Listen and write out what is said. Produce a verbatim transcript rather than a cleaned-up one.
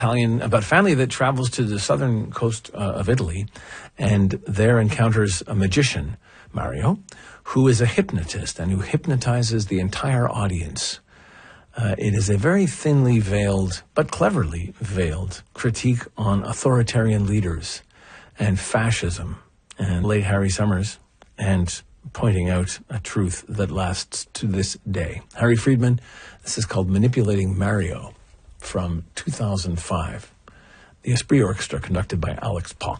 Italian, about a family that travels to the southern coast uh, of Italy and there encounters a magician, Mario, who is a hypnotist and who hypnotizes the entire audience. Uh, it is a very thinly veiled, but cleverly veiled, critique on authoritarian leaders and fascism and late Harry Summers, and pointing out a truth that lasts to this day. Harry Friedman, this is called Manipulating Mario, from two thousand five. The Esprit Orchestra, conducted by Alex Pock.